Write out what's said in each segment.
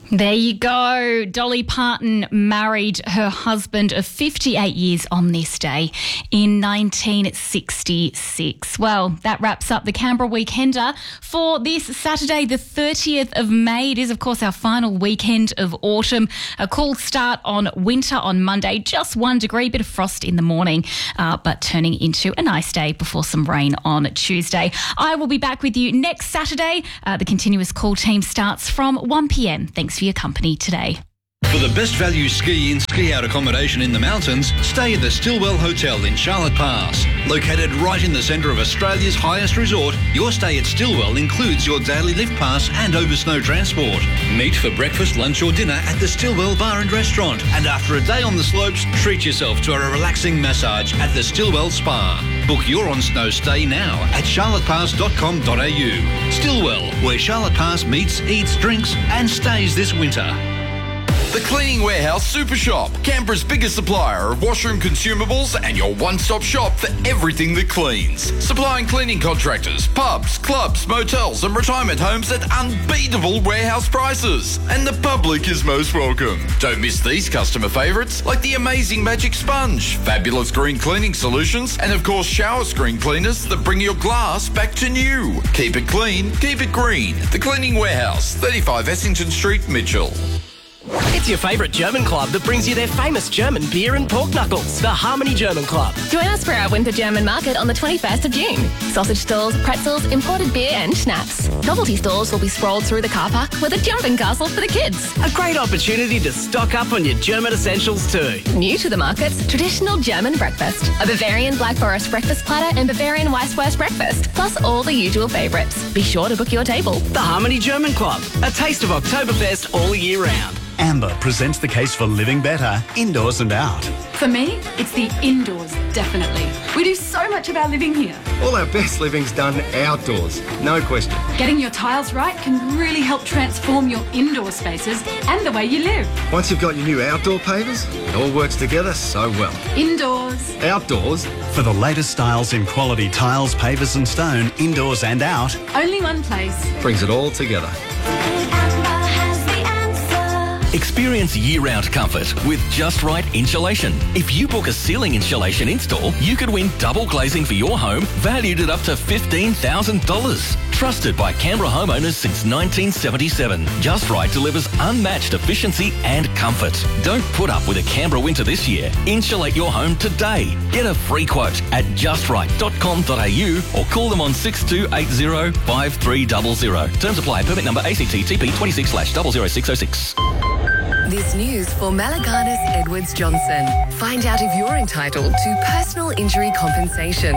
There you go. Dolly Parton married her husband of 58 years on this day in 1966. Well, that wraps up the Canberra Weekender for this Saturday, the 30th of May. It is, of course, our final weekend of autumn. A cool start on winter on Monday, just 1 degree, bit of frost in the morning, but turning into a nice day before some rain on Tuesday. I will be back with you next Saturday. The Continuous Call team starts from 1 p.m. Thanks for your company today. For the best value ski-in, ski-out accommodation in the mountains, stay at the Stillwell Hotel in Charlotte Pass. Located right in the centre of Australia's highest resort, your stay at Stillwell includes your daily lift pass and over snow transport. Meet for breakfast, lunch or dinner at the Stillwell Bar and Restaurant. And after a day on the slopes, treat yourself to a relaxing massage at the Stillwell Spa. Book your on-snow stay now at charlottepass.com.au. Stillwell, where Charlotte Pass meets, eats, drinks and stays this winter. The Cleaning Warehouse Super Shop, Canberra's biggest supplier of washroom consumables and your one-stop shop for everything that cleans. Supplying cleaning contractors, pubs, clubs, motels and retirement homes at unbeatable warehouse prices. And the public is most welcome. Don't miss these customer favourites like the amazing Magic Sponge, fabulous green cleaning solutions and of course shower screen cleaners that bring your glass back to new. Keep it clean, keep it green. The Cleaning Warehouse, 35 Essington Street, Mitchell. It's your favourite German club that brings you their famous German beer and pork knuckles, the Harmony German Club. Join us for our Winter German Market on the 21st of June. Sausage stalls, pretzels, imported beer and schnapps. Novelty stores will be sprawled through the car park with a jumping castle for the kids. A great opportunity to stock up on your German essentials too. New to the markets, traditional German breakfast. A Bavarian Black Forest breakfast platter and Bavarian Weisswurst breakfast, plus all the usual favourites. Be sure to book your table. The Harmony German Club, a taste of Oktoberfest all year round. Amber presents the case for living better, indoors and out. For me, it's the indoors, definitely. We do so much of our living here. All our best living's done outdoors, no question. Getting your tiles right can really help transform your indoor spaces and the way you live. Once you've got your new outdoor pavers, it all works together so well. Indoors. Outdoors. For the latest styles in quality tiles, pavers and stone, indoors and out. Only one place. Brings it all together. Experience year-round comfort with Just Right Insulation. If you book a ceiling insulation install, you could win double glazing for your home, valued at up to $15,000. Trusted by Canberra homeowners since 1977, Just Right delivers unmatched efficiency and comfort. Don't put up with a Canberra winter this year. Insulate your home today. Get a free quote at justright.com.au or call them on 6280 5300. Terms apply. Permit number ACT-TP 26/00606. This news for Malaganas Edwards Johnson. Find out if you're entitled to personal injury compensation.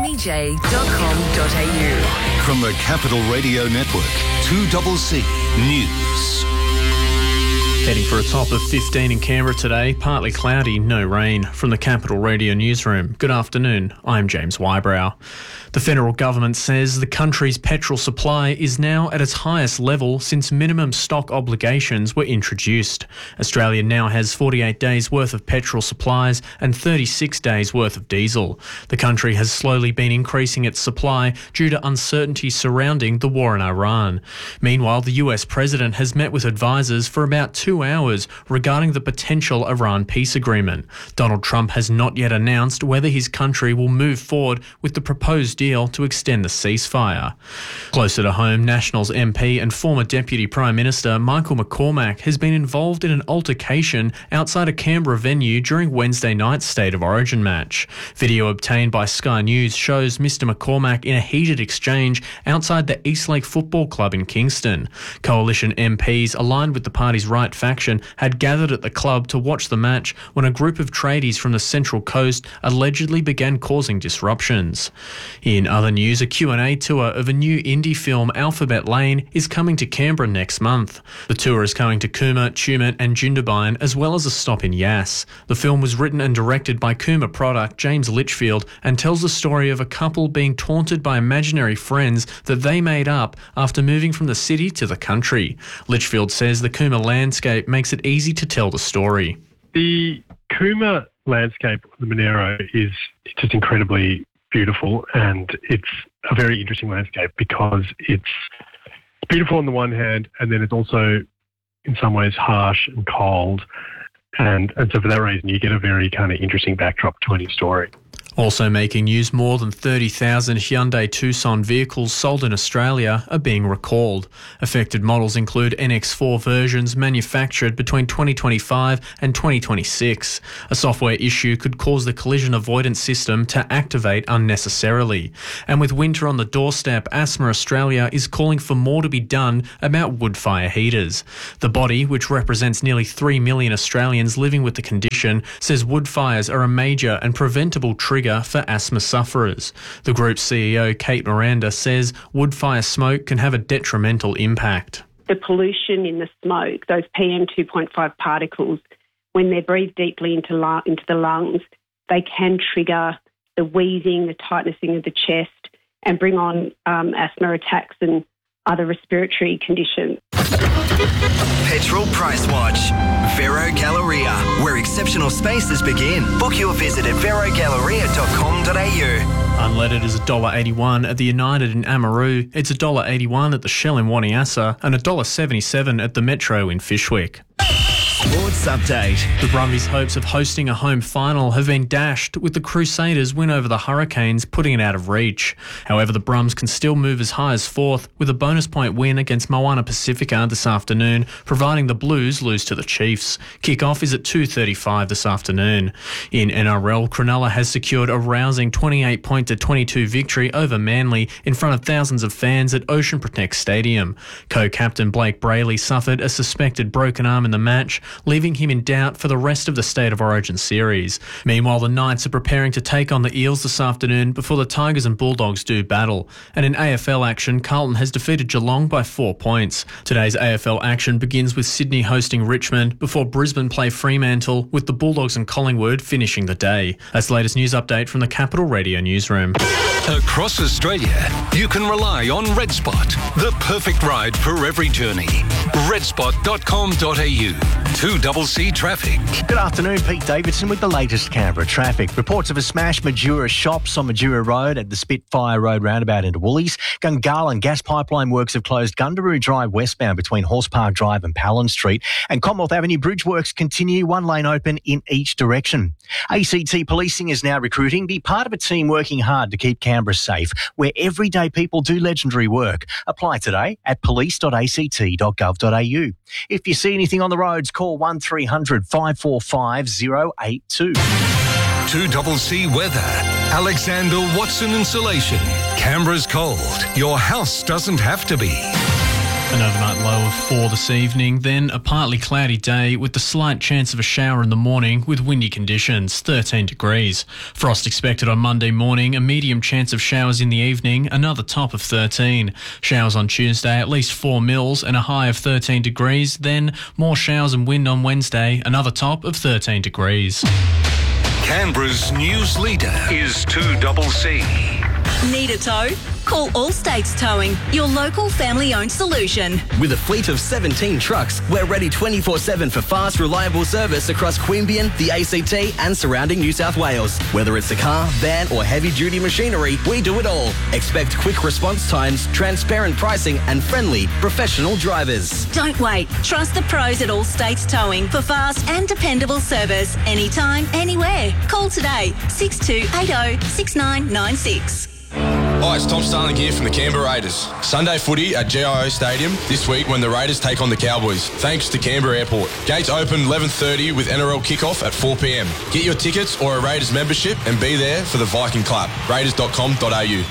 MEJ.com.au. From the Capital Radio Network, 2CC News. Heading for a top of 15 in Canberra today, partly cloudy, no rain. From the Capital Radio Newsroom, good afternoon, I'm James Wybrow. The federal government says the country's petrol supply is now at its highest level since minimum stock obligations were introduced. Australia now has 48 days worth of petrol supplies and 36 days worth of diesel. The country has slowly been increasing its supply due to uncertainty surrounding the war in Iran. Meanwhile, the US president has met with advisors for about 2 hours regarding the potential Iran peace agreement. Donald Trump has not yet announced whether his country will move forward with the proposed deal to extend the ceasefire. Closer to home, Nationals MP and former Deputy Prime Minister Michael McCormack has been involved in an altercation outside a Canberra venue during Wednesday night's State of Origin match. Video obtained by Sky News shows Mr McCormack in a heated exchange outside the Eastlake Football Club in Kingston. Coalition MPs aligned with the party's right faction had gathered at the club to watch the match when a group of tradies from the Central Coast allegedly began causing disruptions. In other news, a Q&A tour of a new indie film, Alphabet Lane, is coming to Canberra next month. The tour is going to Cooma, Tumut and Jindabyne, as well as a stop in Yass. The film was written and directed by Cooma product James Litchfield and tells the story of a couple being taunted by imaginary friends that they made up after moving from the city to the country. Litchfield says the Cooma landscape makes it easy to tell the story. The Cooma landscape, the Monero, is just incredibly beautiful, and it's a very interesting landscape because it's beautiful on the one hand, and then it's also in some ways harsh and cold. And so for that reason, you get a very kind of interesting backdrop to any story. Also making news, more than 30,000 Hyundai Tucson vehicles sold in Australia are being recalled. Affected models include NX4 versions manufactured between 2025 and 2026. A software issue could cause the collision avoidance system to activate unnecessarily. And with winter on the doorstep, Asthma Australia is calling for more to be done about wood fire heaters. The body, which represents nearly 3 million Australians living with the condition, says wood fires are a major and preventable trigger for asthma sufferers. The group's CEO, Kate Miranda, says wood fire smoke can have a detrimental impact. The pollution in the smoke, those PM 2.5 particles, when they're breathed deeply into the lungs, they can trigger the wheezing, the tightening of the chest, and bring on asthma attacks and other respiratory conditions. Petrol Price Watch. Vero Galleria, where exceptional spaces begin. Book your visit at verogalleria.com.au. Unleaded is $1.81 at the United in Amaroo. It's $1.81 at the Shell in Waniassa and $1.77 at the Metro in Fyshwick. Sports Update. The Brumbies' hopes of hosting a home final have been dashed, with the Crusaders' win over the Hurricanes putting it out of reach. However, the Brums can still move as high as fourth, with a bonus point win against Moana Pacifica this afternoon, providing the Blues lose to the Chiefs. Kick-off is at 2:35 this afternoon. In NRL, Cronulla has secured a rousing 28-22 victory over Manly in front of thousands of fans at Ocean Protect Stadium. Co-captain Blake Brayley suffered a suspected broken arm in the match, leaving him in doubt for the rest of the State of Origin series. Meanwhile, the Knights are preparing to take on the Eels this afternoon before the Tigers and Bulldogs do battle. And in AFL action, Carlton has defeated Geelong by 4 points. Today's AFL action begins with Sydney hosting Richmond before Brisbane play Fremantle, with the Bulldogs and Collingwood finishing the day. That's the latest news update from the Capital Radio newsroom. Across Australia, you can rely on RedSpot, the perfect ride for every journey. redspot.com.au. 2CC Traffic. Good afternoon, Pete Davidson with the latest Canberra traffic. Reports of a smashed Majura shops on Majura Road at the Spitfire Road roundabout into Woolies. Gungahlin gas pipeline works have closed Gundaroo Drive westbound between Horse Park Drive and Palin Street. And Commonwealth Avenue bridge works continue, one lane open in each direction. ACT Policing is now recruiting. Be part of a team working hard to keep Canberra safe, where everyday people do legendary work. Apply today at police.act.gov.au. If you see anything on the roads, call 1300 545 082. 2CC Weather. Alexander Watson Insulation. Canberra's cold. Your house doesn't have to be. An overnight low of 4 this evening, then a partly cloudy day with the slight chance of a shower in the morning with windy conditions, 13 degrees. Frost expected on Monday morning, a medium chance of showers in the evening, another top of 13. Showers on Tuesday, at least 4 mils and a high of 13 degrees, then more showers and wind on Wednesday, another top of 13 degrees. Canberra's news leader is 2CC. Need a tow? Call All States Towing, your local family-owned solution. With a fleet of 17 trucks, we're ready 24/7 for fast, reliable service across Queanbeyan, the ACT and surrounding New South Wales. Whether it's a car, van or heavy-duty machinery, we do it all. Expect quick response times, transparent pricing and friendly, professional drivers. Don't wait. Trust the pros at All States Towing for fast and dependable service anytime, anywhere. Call today, 6280 6996. Hi, it's Tom Starling here from the Canberra Raiders. Sunday footy at GIO Stadium this week when the Raiders take on the Cowboys, thanks to Canberra Airport. Gates open 11:30 with NRL kickoff at 4 p.m. Get your tickets or a Raiders membership and be there for the Viking Club. Raiders.com.au.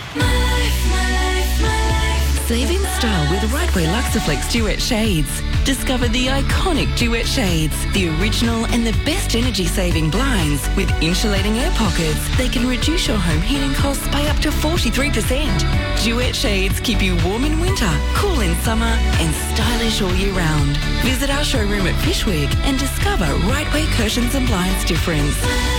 Save in style with Rightway Luxaflex Duet Shades. Discover the iconic Duet Shades, the original and the best energy-saving blinds with insulating air pockets. They can reduce your home heating costs by up to 43%. Duet Shades keep you warm in winter, cool in summer and stylish all year round. Visit our showroom at Fyshwick and discover Rightway Curtains and Blinds difference.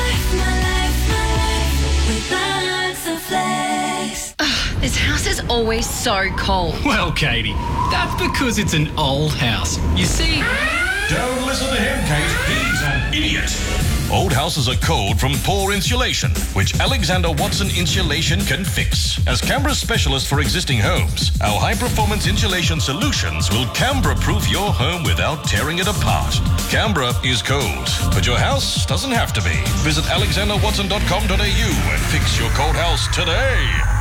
This house is always so cold. Well, Katie, that's because it's an old house. You see... Don't listen to him, Kate. He's an idiot. Old houses are cold from poor insulation, which Alexander Watson Insulation can fix. As Canberra's specialist for existing homes, our high-performance insulation solutions will Canberra-proof your home without tearing it apart. Canberra is cold, but your house doesn't have to be. Visit alexanderwatson.com.au and fix your cold house today.